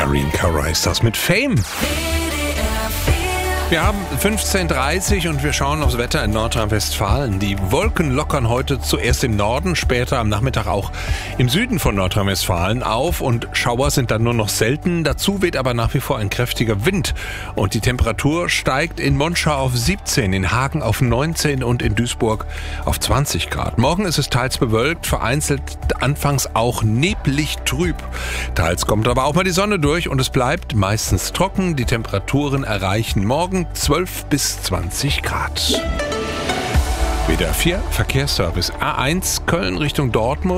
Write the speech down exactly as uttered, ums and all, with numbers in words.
Marine Cara ist das mit Fame. Wir haben fünfzehn Uhr dreißig und wir schauen aufs Wetter in Nordrhein-Westfalen. Die Wolken lockern heute zuerst im Norden, später am Nachmittag auch im Süden von Nordrhein-Westfalen auf und Schauer sind dann nur noch selten. Dazu weht aber nach wie vor ein kräftiger Wind und die Temperatur steigt in Monschau auf siebzehn, in Hagen auf neunzehn und in Duisburg auf zwanzig Grad. Morgen ist es teils bewölkt, vereinzelt anfangs auch neblig trüb. Teils kommt aber auch mal die Sonne durch und es bleibt meistens trocken. Die Temperaturen erreichen morgen zwölf bis zwanzig Grad. W D R vier Verkehrsservice A eins Köln Richtung Dortmund.